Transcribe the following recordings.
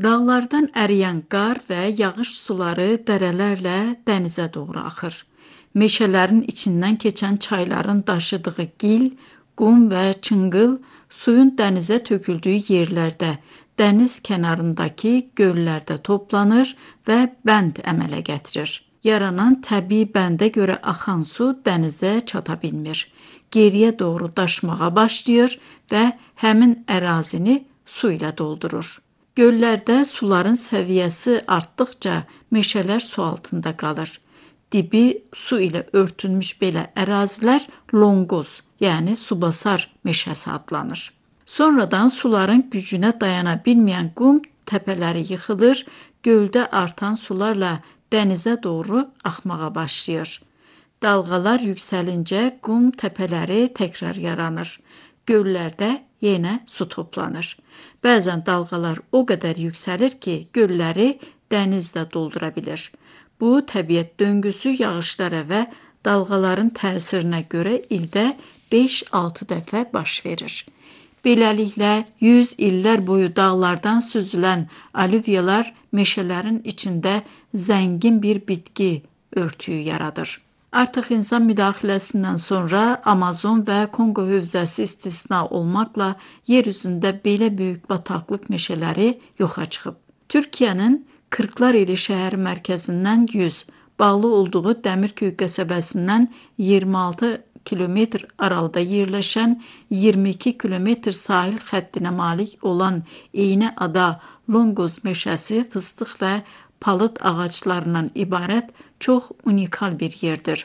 Dağlardan əriyən qar və yağış suları dərələrlə dənizə doğru axır. Meşələrin içindən keçən çayların daşıdığı gil, qum və çınqıl suyun dənizə töküldüyü yerlərdə, dəniz kənarındakı göllərdə toplanır və bənd əmələ gətirir. Yaranan təbii bəndə görə axan su dənizə çata bilmir. Geriyə doğru daşmağa başlayır və həmin ərazini su ilə doldurur. Göllərdə suların səviyyəsi artdıqca meşələr su altında qalır. Dibi su ilə örtülmüş belə ərazilər lonqoz, yəni subasar meşəsi adlanır. Sonradan suların gücünə dayana bilməyən qum təpələri yıxılır, göldə artan sularla dənizə doğru axmağa başlayır. Dalğalar yüksəlincə qum təpələri təkrar yaranır. Göllərdə yenə su toplanır. Bəzən dalğalar o qədər yüksəlir ki, gölləri dəniz də doldura bilir. Bu, təbiət döngüsü yağışlara və dalğaların təsirinə görə ildə 5-6 dəfə baş verir. Beləliklə, 100 illər boyu dağlardan süzülən alüvyalar meşələrin içində zəngin bir bitki örtüyü yaradır. Artıq insan müdaxiləsindən sonra Amazon və Kongo hövzəsi istisna olmaqla yer üzündə belə böyük bataqlıq meşələri yoxa çıxıb. Türkiyənin Kırklar ili şəhəri mərkəzindən 100, bağlı olduğu Dəmirköy qəsəbəsindən 26 kilometr aralıda yerləşən 22 kilometr sahil xəttinə malik olan Eyniada Lonqoz meşəsi fıstıq və palıd ağaclarından ibarət çox unikal bir yerdir.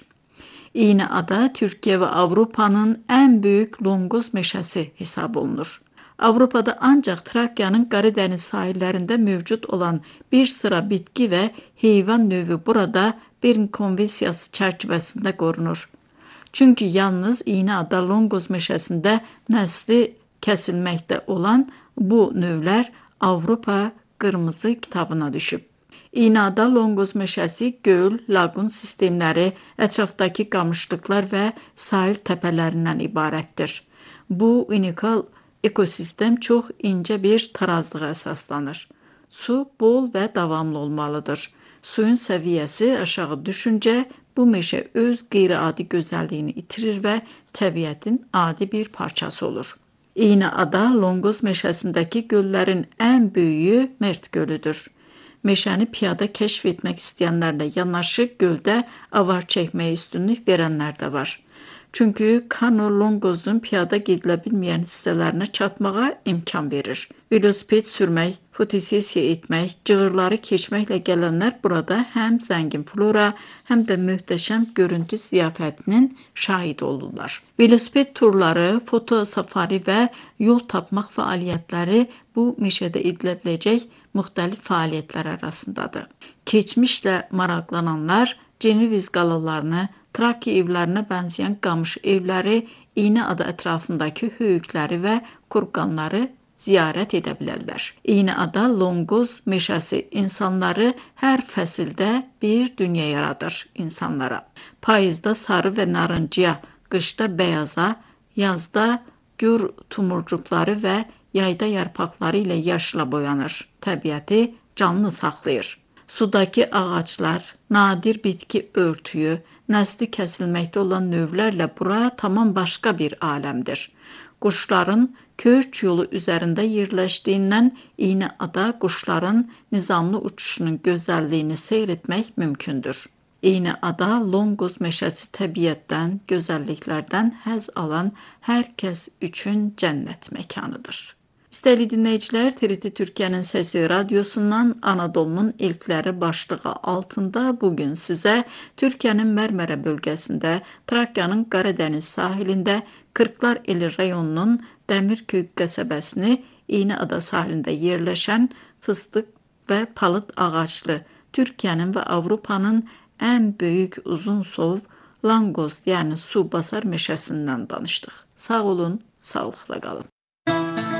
Eyniada Türkiyə və Avropanın ən böyük lonqoz meşəsi hesab olunur. Avropada ancaq Trakiyanın Qaradəniz sahillərində mövcud olan bir sıra bitki və heyvan növü burada Bern Konvensiyası çərçivəsində qorunur. Çünki yalnız Eyniada Lonqoz meşəsində nəsli kəsilməkdə olan bu növlər Avropa Qırmızı kitabına düşüb. Eyniada Lonqoz meşəsi göl, laqun sistemləri, ətrafdakı qamışlıqlar və sahil təpələrindən ibarətdir. Bu unikal ekosistem çox incə bir tarazlığa əsaslanır. Su bol və davamlı olmalıdır. Suyun səviyyəsi aşağı düşüncə bu meşə öz qeyri-adi gözəlliyini itirir və təbiətin adi bir parçası olur. Eyniada Lonqoz meşəsindəki göllərin ən böyüyü Mert gölüdür. Meşəni piyada kəşf etmək istəyənlərlə yanaşı göldə avar çəkməyə üstünlük verənlər də var. Çünki Kano Lonqozun piyada gedilə bilməyən hissələrinə çatmağa imkan verir. Velosiped sürmək, fotosesiya etmək, cığırları keçməklə gələnlər burada həm zəngin flora, həm də möhtəşəm görüntü ziyafətinin şahidi olurlar. Velosiped turları, foto safari və yol tapmaq fəaliyyətləri bu meşədə edilə biləcək müxtəlif fəaliyyətlər arasındadır. Keçmişlə maraqlananlar Ceneviz qalalarını, Trakiya evlərinə bənzəyən qamış evləri, Eyniada ətrafındakı höyükləri və kurqanları ziyarət edə bilərlər. Eyniada Lonqoz meşəsi insanları hər fəsildə bir dünya yaradır insanlara. Payızda sarı və narıncıya, qışda bəyaza, yazda gür tumurcuqları və yayda yarpaqları ilə yaşla boyanır. Təbiəti canlı saxlayır. Sudakı ağaclar, nadir bitki örtüyü, nəsli kəsilməkdə olan növlərlə bura tamam başqa bir aləmdir. Quşların köç yolu üzərində yerləşdiyindən Eyniada quşların nizamlı uçuşunun gözəlliyini seyr etmək mümkündür. Eyniada Lonqoz meşəsi təbiətdən, gözəlliklərdən həzz alan hər kəs üçün cənnət məkanıdır. İstəyili dinləyicilər, TRT Türkiyənin Səsi radiosundan Anadolunun ilkləri başlığı altında bugün sizə Türkiyənin Mərmərə bölgəsində, Trakiyanın Qaradəniz sahilində, Kırklar ili rayonunun Dəmirköy qəsəbəsini, Eyniada sahilində yerləşən fıstıq və palıd ağaclı, Türkiyənin və Avropanın ən böyük uzun sov Lonqoz, yəni su basar meşəsindən danışdıq. Sağ olun, sağlıqla qalın.